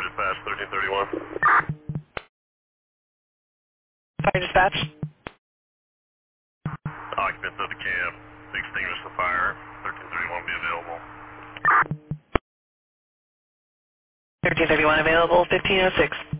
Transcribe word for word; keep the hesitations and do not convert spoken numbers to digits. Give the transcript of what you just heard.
dispatch, thirteen thirty-one. Fire dispatch. Occupants of the camp, extinguish the fire, thirteen thirty-one be available. thirteen thirty-one available, fifteen oh six.